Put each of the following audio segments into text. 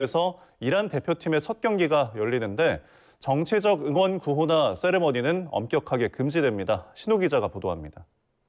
그래서 이란 대표팀의 첫 경기가 열리는데 정치적 응원 구호나 세레머니는 엄격하게 금지됩니다. 신우 기자가 보도합니다.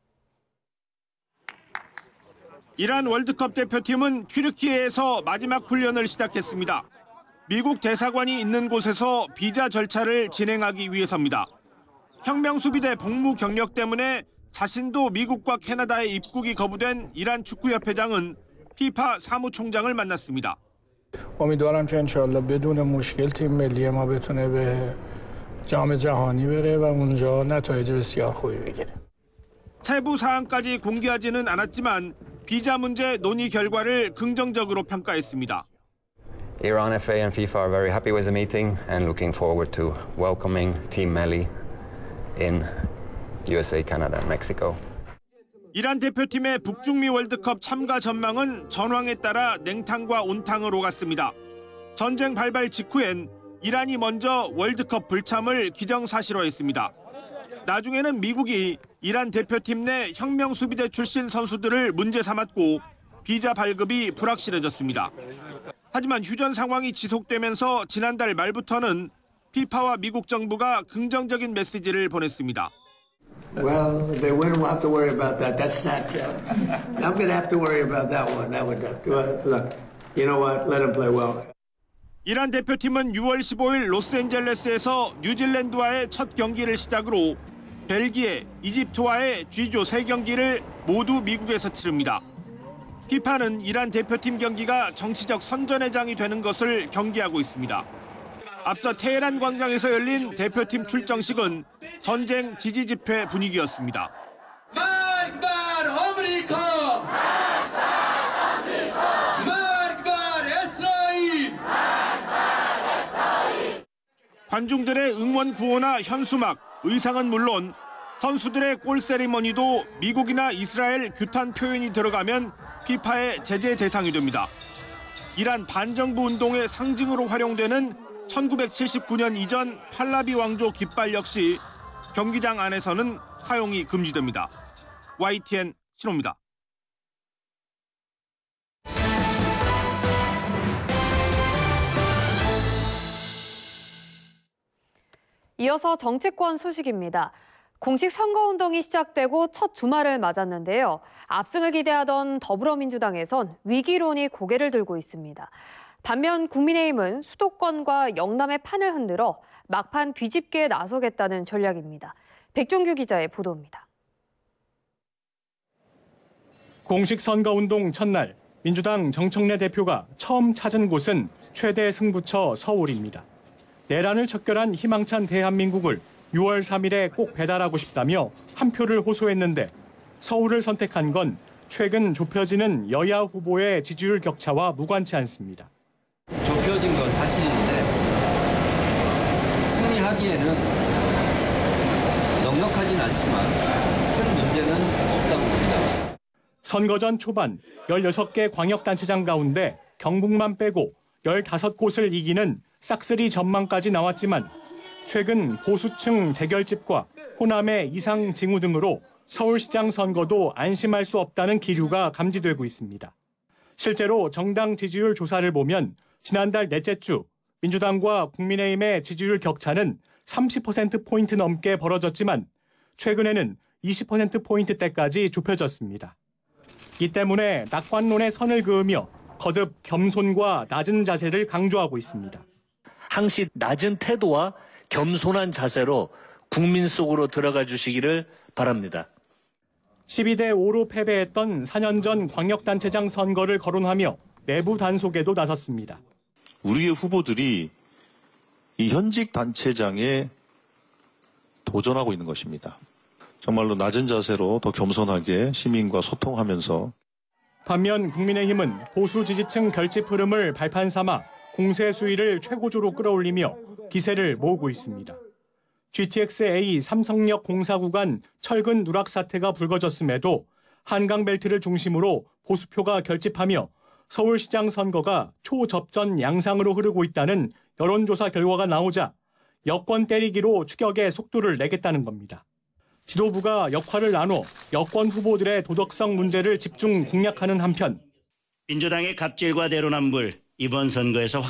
이란 월드컵 대표팀은 튀르키예에서 마지막 훈련을 시작했습니다. 미국 대사관이 있는 곳에서 비자 절차를 진행하기 위해서입니다. 혁명수비대 복무 경력 때문에 자신도 미국과 캐나다에 입국이 거부된 이란 축구협회장은 피파 사무총장을 만났습니다. امیدوارم که انشالله بدون مشکل تیم ملی ما بتونه به جام جهانی بره و اونجا نتایج بسیار خوبی بگیره. 세부 사항까지 공개하지는 않았지만 비자 문제 논의 결과를 긍정적으로 평가했습니다. Iran FA and FIFA are very happy with the meeting and looking forward to welcoming Team Melli in USA, Canada, and Mexico. 이란 대표팀의 북중미 월드컵 참가 전망은 전황에 따라 냉탕과 온탕을 오갔습니다. 전쟁 발발 직후엔 이란이 먼저 월드컵 불참을 기정사실화했습니다. 나중에는 미국이 이란 대표팀 내 혁명수비대 출신 선수들을 문제 삼았고 비자 발급이 불확실해졌습니다. 하지만 휴전 상황이 지속되면서 지난달 말부터는 피파와 미국 정부가 긍정적인 메시지를 보냈습니다. Well, if they win, we'll have to worry about that. That's not. I'm going to have to worry about that one. Look, you know what? Let them play well. 이란 대표팀은 6월 15일 로스앤젤레스에서 뉴질랜드와의 첫 경기를 시작으로 벨기에, 이집트와의 G조 3경기를 모두 미국에서 치릅니다. 피파는 이란 대표팀 경기가 정치적 선전회장이 되는 것을 경계하고 있습니다. 앞서 테헤란 광장에서 열린 대표팀 출정식은 전쟁 지지 집회 분위기였습니다. 관중들의 응원 구호나 현수막, 의상은 물론 선수들의 골 세리머니도 미국이나 이스라엘 규탄 표현이 들어가면 피파의 제재 대상이 됩니다. 이란 반정부 운동의 상징으로 활용되는 1979년 이전 팔라비 왕조 깃발 역시 경기장 안에서는 사용이 금지됩니다. YTN 신호입니다. 이어서 정치권 소식입니다. 공식 선거운동이 시작되고 첫 주말을 맞았는데요. 압승을 기대하던 더불어민주당에선 위기론이 고개를 들고 있습니다. 반면 국민의힘은 수도권과 영남의 판을 흔들어 막판 뒤집기에 나서겠다는 전략입니다. 백종규 기자의 보도입니다. 공식 선거운동 첫날 민주당 정청래 대표가 처음 찾은 곳은 최대 승부처 서울입니다. 내란을 척결한 희망찬 대한민국을 6월 3일에 꼭 배달하고 싶다며 한 표를 호소했는데 서울을 선택한 건 최근 좁혀지는 여야 후보의 지지율 격차와 무관치 않습니다. 좁혀진 건 사실인데 승리하기에는 넉넉하진 않지만 큰 문제는 없다고 봅니다. 선거 전 초반 16개 광역단체장 가운데 경북만 빼고 15곳을 이기는 싹쓸이 전망까지 나왔지만 최근 보수층 재결집과 호남의 이상 징후 등으로 서울시장 선거도 안심할 수 없다는 기류가 감지되고 있습니다. 실제로 정당 지지율 조사를 보면 지난달 넷째 주 민주당과 국민의힘의 지지율 격차는 30%포인트 넘게 벌어졌지만 최근에는 20%포인트대까지 좁혀졌습니다. 이 때문에 낙관론의 선을 그으며 거듭 겸손과 낮은 자세를 강조하고 있습니다. 항시 낮은 태도와 겸손한 자세로 국민 속으로 들어가 주시기를 바랍니다. 12대 5로 패배했던 4년 전 광역단체장 선거를 거론하며 내부 단속에도 나섰습니다. 우리의 후보들이 이 현직 단체장에 도전하고 있는 것입니다. 정말로 낮은 자세로 더 겸손하게 시민과 소통하면서. 반면 국민의힘은 보수 지지층 결집 흐름을 발판 삼아 공세 수위를 최고조로 끌어올리며 기세를 모으고 있습니다. GTX-A 삼성역 공사 구간 철근 누락 사태가 불거졌음에도 한강벨트를 중심으로 보수표가 결집하며 서울시장 선거가 초접전 양상으로 흐르고 있다는 여론조사 결과가 나오자 여권 때리기로 추격에 속도를 내겠다는 겁니다. 지도부가 역할을 나눠 여권 후보들의 도덕성 문제를 집중 공략하는 한편 민주당의 갑질과 내로남불, 이번 선거에서